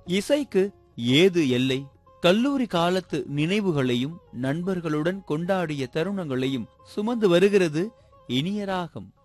இசைக்கு ஏது எல்லை? கல்லூரி காலத்து நினைவுகளையும் நண்பர்களுடன் கொண்டாடிய தருணங்களையும் சுமந்து வருகிறது இனிய ராகம்.